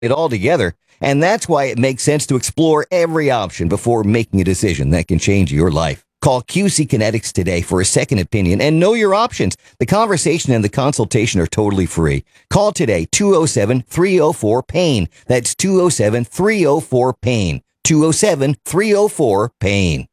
it all together. And that's why it makes sense to explore every option before making a decision that can change your life. Call QC Kinetics today for a second opinion and know your options. The conversation and the consultation are totally free. Call today, 207-304-PAIN. That's 207-304-PAIN. 207-304-PAIN.